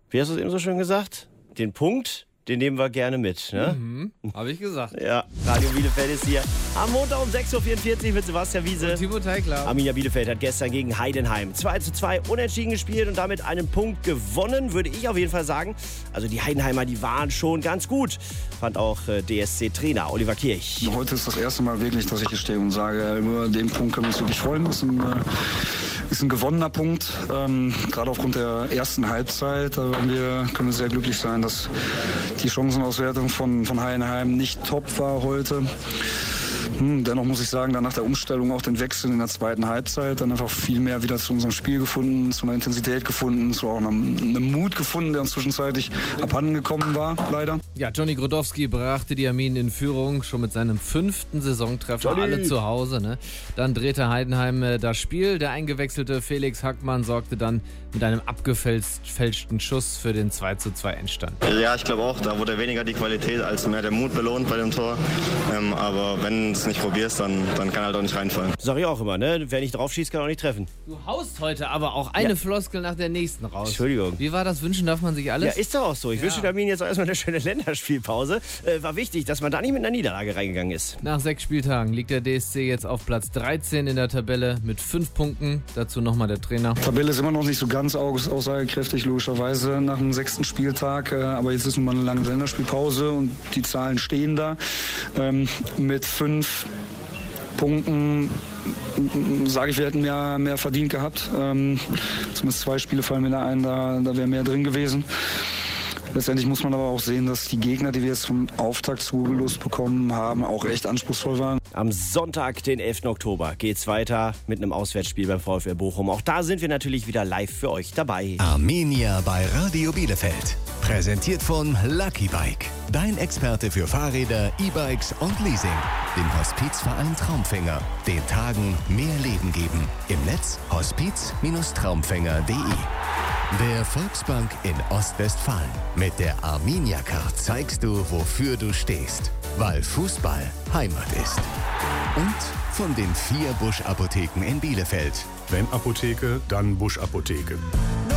wie hast du es eben so schön gesagt? Den Punkt, den nehmen wir gerne mit, ne? Habe ich gesagt. Ja, Radio Bielefeld ist hier am Montag um 6.44 Uhr mit Sebastian Wiese. Und Timo Teigler. Arminia Bielefeld hat gestern gegen Heidenheim 2:2 unentschieden gespielt und damit einen Punkt gewonnen, würde ich auf jeden Fall sagen. Also die Heidenheimer, die waren schon ganz gut, fand auch DSC-Trainer Oliver Kirch. Heute ist das erste Mal wirklich, dass ich hier stehe und sage, über den Punkt können wir uns wirklich freuen. Das ist ein gewonnener Punkt, gerade aufgrund der ersten Halbzeit. Da können wir sehr glücklich sein, dass die Chancenauswertung von Heidenheim nicht top war heute. Dennoch muss ich sagen, dann nach der Umstellung auch den Wechsel in der zweiten Halbzeit, dann einfach viel mehr wieder zu unserem Spiel gefunden, zu einer Intensität gefunden, zu auch einem Mut gefunden, der uns zwischenzeitlich abhanden gekommen war, leider. Ja, Johnny Grodowski brachte die Arminen in Führung, schon mit seinem 5. Saisontreffer, Johnny. alle zu Hause. Ne? Dann drehte Heidenheim das Spiel. Der eingewechselte Felix Hackmann sorgte dann mit einem abgefälschten Schuss für den 2:2 Endstand. Ja, ich glaube auch, da wurde weniger die Qualität als mehr der Mut belohnt bei dem Tor. Aber wenn du es nicht probierst, dann kann halt auch nicht reinfallen. Sag ich auch immer, ne? Wer nicht drauf schießt, kann auch nicht treffen. Du haust heute aber auch eine Floskel nach der nächsten raus. Entschuldigung. Wie war das? Wünschen darf man sich alles? Ja, ist doch auch so. Ich wünsche Arminia jetzt auch erstmal eine schöne Länderspielpause. War wichtig, dass man da nicht mit einer Niederlage reingegangen ist. Nach 6 Spieltagen liegt der DSC jetzt auf Platz 13 in der Tabelle mit 5 Punkten. Dazu nochmal der Trainer. Die Tabelle ist immer noch nicht so ganz aussagekräftig, logischerweise, nach dem 6. Spieltag. Aber jetzt ist nun mal eine lange Länderspielpause und die Zahlen stehen da. Mit 5 Punkten sage ich, wir hätten mehr verdient gehabt. Zumindest 2 Spiele fallen mir da ein, da wäre mehr drin gewesen. Letztendlich muss man aber auch sehen, dass die Gegner, die wir jetzt vom Auftakt zugelost bekommen haben, auch echt anspruchsvoll waren. Am Sonntag, den 11. Oktober, geht's weiter mit einem Auswärtsspiel beim VfL Bochum. Auch da sind wir natürlich wieder live für euch dabei. Arminia bei Radio Bielefeld. Präsentiert von Lucky Bike. Dein Experte für Fahrräder, E-Bikes und Leasing. Dem Hospizverein Traumfänger. Den Tagen mehr Leben geben. Im Netz hospiz-traumfänger.de. Der Volksbank in Ostwestfalen. Mit der Arminia-Card zeigst du, wofür du stehst. Weil Fußball Heimat ist. Und von den 4 Busch-Apotheken in Bielefeld. Wenn Apotheke, dann Busch-Apotheke.